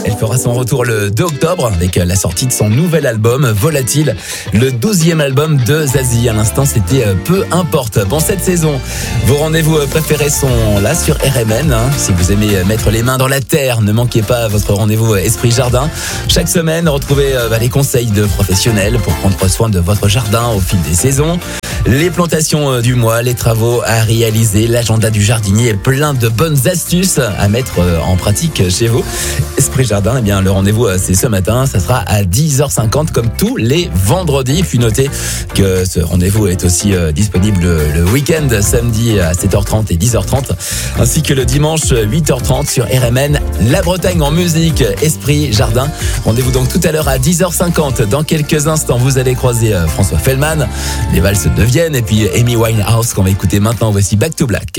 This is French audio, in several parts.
Elle fera son retour le 2 octobre avec la sortie de son nouvel album Volatile, le 12e album de Zazie. À l'instant, c'était Peu importe. Bon, cette saison, vos rendez-vous préférés sont là sur RMN. Si vous aimez mettre les mains dans la terre, ne manquez pas votre rendez-vous Esprit Jardin. Chaque semaine, retrouvez les conseils de professionnels pour prendre soin de votre jardin au fil des saisons. Les plantations du mois, les travaux à réaliser, l'agenda du jardinier et plein de bonnes astuces à mettre en pratique chez vous. Esprit Jardin, eh bien, le rendez-vous, c'est ce matin. Ça sera à 10h50 comme tous les vendredis. Puis notez que ce rendez-vous est aussi disponible le week-end, samedi à 7h30 et 10h30, ainsi que le dimanche 8h30 sur RMN. La Bretagne en musique, Esprit Jardin. Rendez-vous donc tout à l'heure à 10h50. Dans quelques instants, vous allez croiser François Fellman. Les valses de Vienne et puis Amy Winehouse qu'on va écouter maintenant. Voici Back to Black.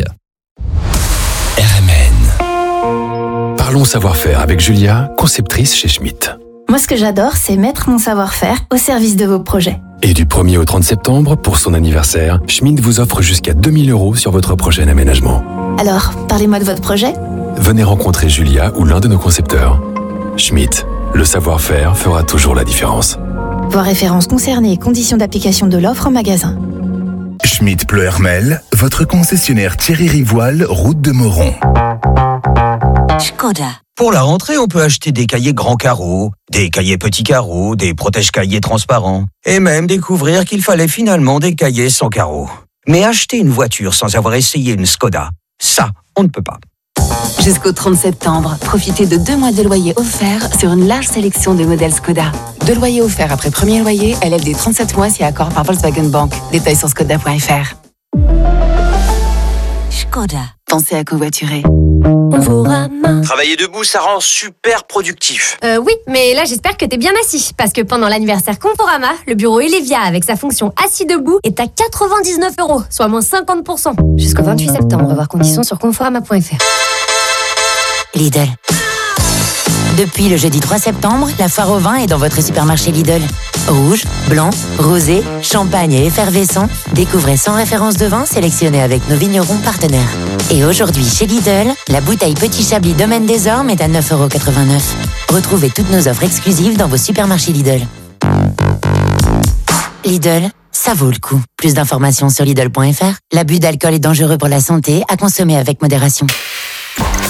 RMN. Parlons savoir-faire avec Julia, conceptrice chez Schmitt. Moi, ce que j'adore, c'est mettre mon savoir-faire au service de vos projets. Et du 1er au 30 septembre, pour son anniversaire, Schmitt vous offre jusqu'à 2000 € sur votre prochain aménagement. Alors, parlez-moi de votre projet. Venez rencontrer Julia ou l'un de nos concepteurs. Schmitt, le savoir-faire fera toujours la différence. Voir références concernées et conditions d'application de l'offre en magasin. Schmitt Pleu-Hermel, votre concessionnaire Thierry Rivoal, route de Moron. Škoda. Pour la rentrée, on peut acheter des cahiers grands carreaux, des cahiers petits carreaux, des protège-cahiers transparents, et même découvrir qu'il fallait finalement des cahiers sans carreaux. Mais acheter une voiture sans avoir essayé une Škoda, ça, on ne peut pas. Jusqu'au 30 septembre, profitez de 2 mois de loyer offert sur une large sélection de modèles Škoda. 2 loyers offerts après premier loyer, LLD 37 mois si accord par Volkswagen Bank. Détails sur škoda.fr. Škoda. Pensez à covoiturer. Travailler debout, ça rend super productif. Oui, mais là j'espère que t'es bien assis. Parce que pendant l'anniversaire Conforama, le bureau Elevia avec sa fonction assis debout est à 99 €, soit moins 50%. Jusqu'au 28 septembre, voir conditions sur conforama.fr. Lidl. Depuis le jeudi 3 septembre, la foire au vin est dans votre supermarché Lidl. Rouge, blanc, rosé, champagne et effervescent, découvrez 100 références de vin sélectionnées avec nos vignerons partenaires. Et aujourd'hui, chez Lidl, la bouteille Petit Chablis Domaine des Ormes est à 9,89 €. Retrouvez toutes nos offres exclusives dans vos supermarchés Lidl. Lidl, ça vaut le coup. Plus d'informations sur Lidl.fr. L'abus d'alcool est dangereux pour la santé, à consommer avec modération.